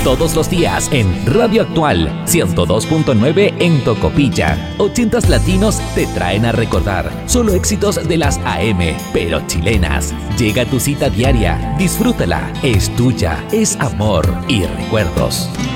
Todos los días en Radio Actual 102.9 en Tocopilla. 80s latinos te traen a recordar solo éxitos de las AM, pero chilenas. Llega tu cita diaria, disfrútala, es tuya, es amor y recuerdos.